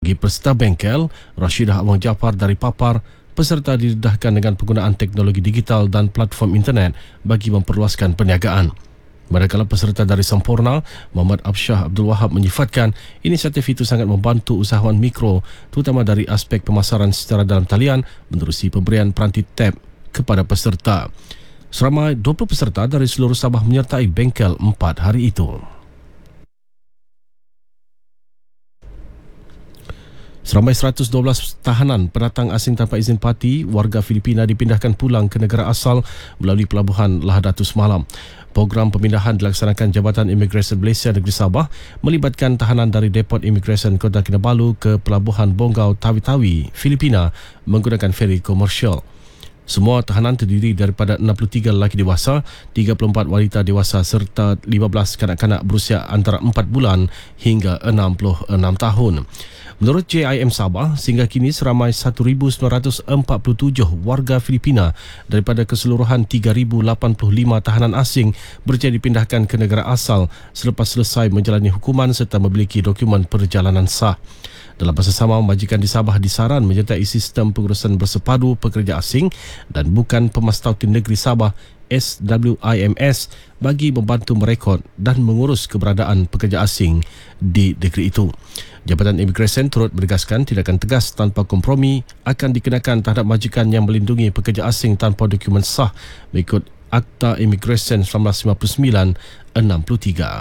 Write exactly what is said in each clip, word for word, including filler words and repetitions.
Bagi peserta bengkel, Rashidah Awang Jaafar dari Papar, peserta didedahkan dengan penggunaan teknologi digital dan platform internet bagi memperluaskan perniagaan. Manakala peserta dari Sampurna, Muhammad Absyah Abdul Wahab menyifatkan inisiatif itu sangat membantu usahawan mikro, terutama dari aspek pemasaran secara dalam talian menerusi pemberian peranti tab kepada peserta. Seramai dua puluh peserta dari seluruh Sabah menyertai bengkel empat hari itu. Seramai seratus dua belas tahanan pendatang asing tanpa izin parti warga Filipina dipindahkan pulang ke negara asal melalui pelabuhan Lahadatu semalam. Program pemindahan dilaksanakan Jabatan Imigresen Malaysia Negeri Sabah melibatkan tahanan dari Depot Imigresen Kota Kinabalu ke Pelabuhan Bonggau Tawi-Tawi, Filipina menggunakan feri komersial. Semua tahanan terdiri daripada enam puluh tiga lelaki dewasa, tiga puluh empat wanita dewasa serta lima belas kanak-kanak berusia antara empat bulan hingga enam puluh enam tahun. Menurut J I M Sabah, sehingga kini seramai seribu sembilan ratus empat puluh tujuh warga Filipina daripada keseluruhan tiga ribu lapan puluh lima tahanan asing berjaya dipindahkan ke negara asal selepas selesai menjalani hukuman serta memiliki dokumen perjalanan sah. Dalam masa sama, majikan di Sabah disaran menyertai sistem pengurusan bersepadu pekerja asing dan bukan pemastautin negeri Sabah S W I M S bagi membantu merekod dan mengurus keberadaan pekerja asing di negeri itu. Jabatan Imigresen turut menegaskan tindakan tegas tanpa kompromi akan dikenakan terhadap majikan yang melindungi pekerja asing tanpa dokumen sah mengikut Akta Imigresen seribu sembilan ratus lima puluh sembilan enam puluh tiga.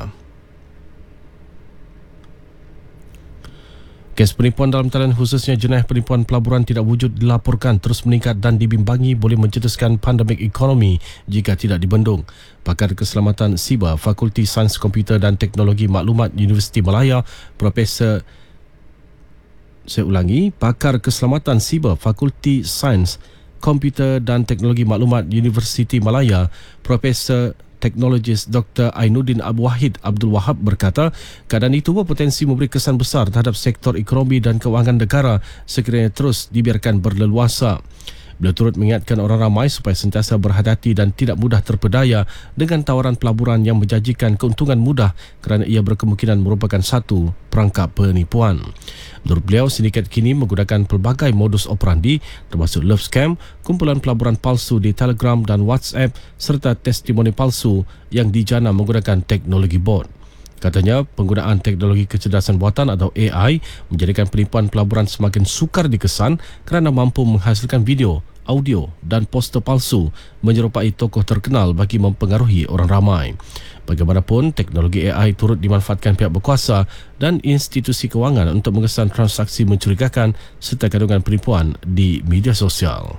Kes penipuan dalam talian khususnya jenayah penipuan pelaburan tidak wujud dilaporkan terus meningkat dan dibimbangi boleh mencetuskan pandemik ekonomi jika tidak dibendung. Pakar Keselamatan Siber Fakulti Sains Komputer dan Teknologi Maklumat Universiti Malaya, Profesor Saya ulangi, Pakar Keselamatan Siber Fakulti Sains Komputer dan Teknologi Maklumat Universiti Malaya, Profesor Teknologis Doktor Ainuddin Abu Wahid Abdul Wahab berkata, keadaan itu berpotensi memberi kesan besar terhadap sektor ekonomi dan kewangan negara sekiranya terus dibiarkan berleluasa. Beliau turut mengingatkan orang ramai supaya sentiasa berhati-hati dan tidak mudah terpedaya dengan tawaran pelaburan yang menjanjikan keuntungan mudah kerana ia berkemungkinan merupakan satu perangkap penipuan. Menurut beliau, sindiket kini menggunakan pelbagai modus operandi termasuk love scam, kumpulan pelaburan palsu di Telegram dan WhatsApp serta testimoni palsu yang dijana menggunakan teknologi bot. Katanya, penggunaan teknologi kecerdasan buatan atau A I menjadikan penipuan pelaburan semakin sukar dikesan kerana mampu menghasilkan video, audio dan poster palsu menyerupai tokoh terkenal bagi mempengaruhi orang ramai. Bagaimanapun, teknologi A I turut dimanfaatkan pihak berkuasa dan institusi kewangan untuk mengesan transaksi mencurigakan serta kandungan penipuan di media sosial.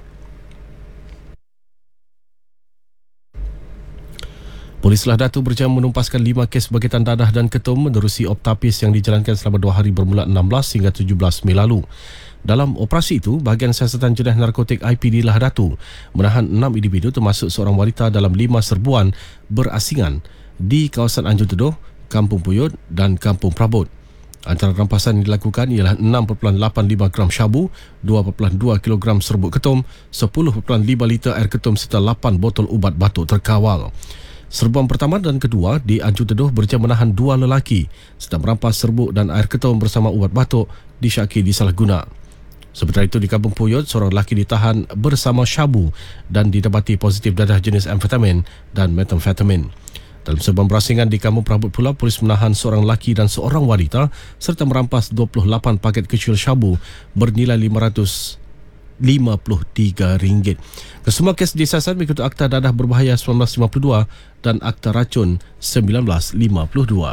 Polis Lahadatu berjaya menumpaskan lima kes berkaitan dadah dan ketum menerusi optapis yang dijalankan selama dua hari bermula enam belas hingga tujuh belas Mei lalu. Dalam operasi itu, bahagian siasatan jenayah narkotik I P D Lahadatu menahan enam individu termasuk seorang wanita dalam lima serbuan berasingan di kawasan Anjung Teduh, Kampung Puyut dan Kampung Prabot. Antara rampasan yang dilakukan ialah enam perpuluhan lapan lima gram syabu, dua perpuluhan dua kilogram serbuk ketum, sepuluh perpuluhan lima liter air ketum serta lapan botol ubat batuk terkawal. Serbuan pertama dan kedua di Anjung Teduh berjaya menahan dua lelaki serta merampas serbuk dan air ketum bersama ubat batuk disyaki disalahguna. Sementara itu di Kampung Puyut, seorang lelaki ditahan bersama syabu dan didapati positif dadah jenis amfetamin dan metamfetamin. Dalam serbuan berasingan di Kampung Prabot pula, polis menahan seorang lelaki dan seorang wanita serta merampas dua puluh lapan paket kecil syabu bernilai lima ratus lima puluh tiga ringgit. Kesemua kes disiasat mengikut Akta Dadah Berbahaya seribu sembilan ratus lima puluh dua dan Akta Racun seribu sembilan ratus lima puluh dua.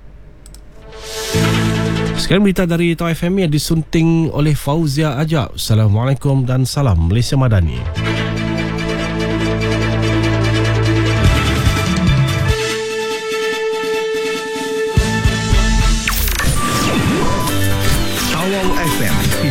Sekarang berita dari Tau F M yang disunting oleh Fauzia Ajak. Assalamualaikum dan salam Malaysia Madani.